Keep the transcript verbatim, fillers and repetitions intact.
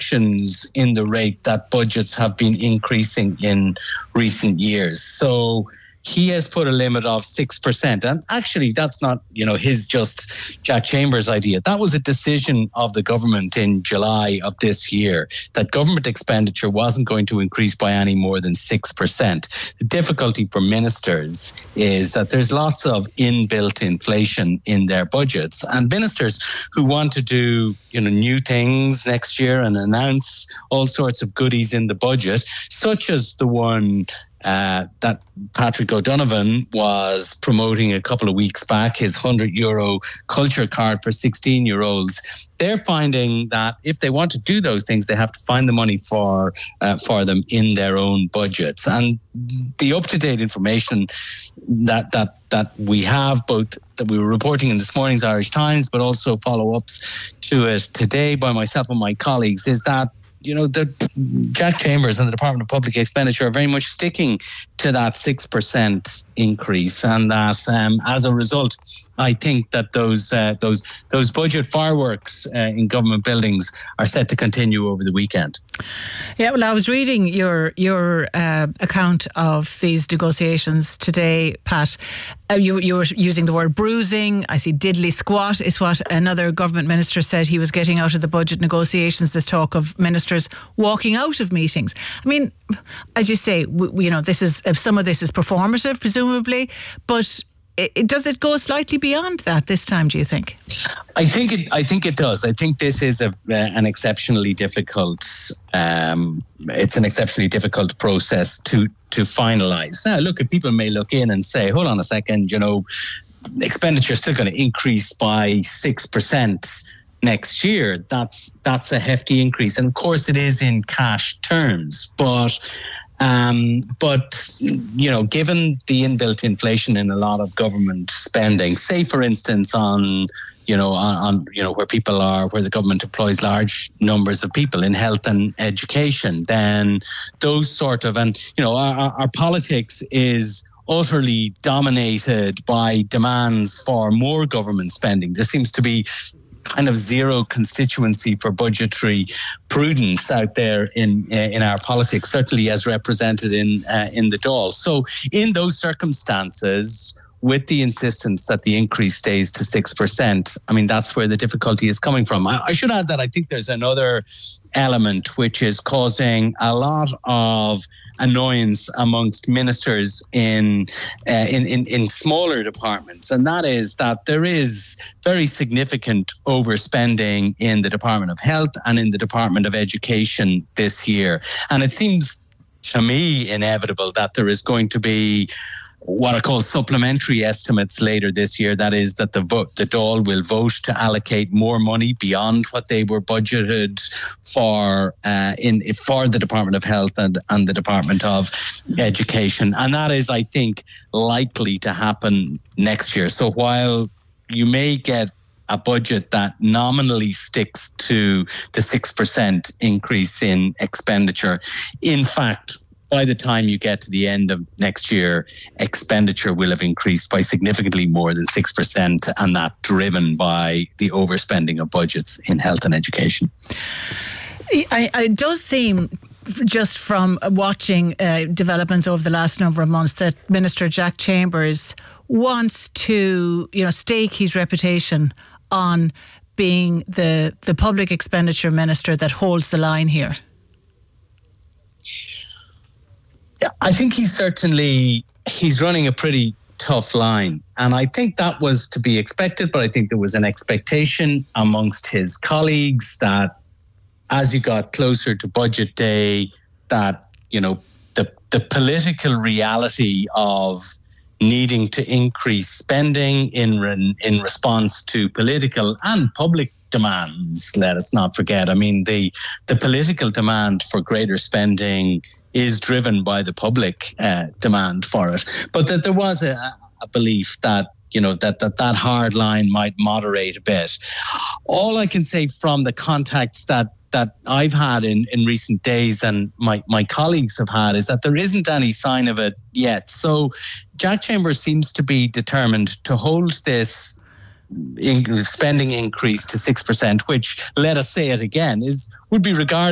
reductions in the rate that budgets have been increasing in recent years. So he has put a limit of six percent. And actually, that's not, you know, his just Jack Chambers' idea. That was a decision of the government in July of this year, that government expenditure wasn't going to increase by any more than six percent. The difficulty for ministers is that there's lots of inbuilt inflation in their budgets. And ministers who want to do, you know, new things next year and announce all sorts of goodies in the budget, such as the one Uh, that Patrick O'Donovan was promoting a couple of weeks back, his one hundred euro culture card for sixteen year olds. They're finding that if they want to do those things, they have to find the money for uh, for them in their own budgets. And the up-to-date information that that that we have, both that we were reporting in this morning's Irish Times, but also follow-ups to it today by myself and my colleagues, is that, you know, the Jack Chambers and the Department of Public Expenditure are very much sticking to that six percent increase, and that um, as a result, I think that those uh, those those budget fireworks uh, in government buildings are set to continue over the weekend. Yeah, well, I was reading your your uh, account of these negotiations today, Pat. Uh, you you were using the word bruising. I see diddly squat is what another government minister said he was getting out of the budget negotiations. This talk of ministers walking out of meetings. I mean, as you say, we, you know, this is some of this is performative, presumably, but it, does it go slightly beyond that this time, do you think? I think it. I think it does. I think this is a, uh, an exceptionally difficult. Um, it's an exceptionally difficult process to to finalise. Now, look, people may look in and say, "Hold on a second, you know, expenditure is still going to increase by six percent next year. That's that's a hefty increase, and of course, it is in cash terms, but." Um, but, you know, given the inbuilt inflation in a lot of government spending, say, for instance, on, you know, on, on, you know, where people are, where the government employs large numbers of people in health and education, then those sort of, and, you know, our, our politics is utterly dominated by demands for more government spending. There seems to be kind of zero constituency for budgetary prudence out there in in our politics, certainly as represented in uh, in the Dáil. So in those circumstances, with the insistence that the increase stays to six percent, I mean, that's where the difficulty is coming from. I, I should add that I think there's another element which is causing a lot of annoyance amongst ministers in, uh, in in in smaller departments, and that is that there is very significant overspending in the Department of Health and in the Department of Education this year. And it seems to me inevitable that there is going to be what I call supplementary estimates later this year. That is, that the vote, the Dáil will vote to allocate more money beyond what they were budgeted for uh, in for the Department of Health and, and the Department of Education. And that is, I think, likely to happen next year. So while you may get a budget that nominally sticks to the six percent increase in expenditure, in fact, by the time you get to the end of next year, expenditure will have increased by significantly more than six percent, and that driven by the overspending of budgets in health and education. I, it does seem, just from watching uh, developments over the last number of months, that Minister Jack Chambers wants to, you know, stake his reputation on being the the public expenditure minister that holds the line here. I think he's certainly, he's running a pretty tough line. And I think that was to be expected, but I think there was an expectation amongst his colleagues that as you got closer to budget day, that, you know, the, the political reality of needing to increase spending in, in response to political and public demands, let us not forget. I mean, the the political demand for greater spending is driven by the public uh, demand for it. But that there was a, a belief that, you know, that, that that hard line might moderate a bit. All I can say from the contacts that that I've had in, in recent days and my, my colleagues have had is that there isn't any sign of it yet. So Jack Chambers seems to be determined to hold this in spending increase to six percent, which, let us say it again, is would be regarded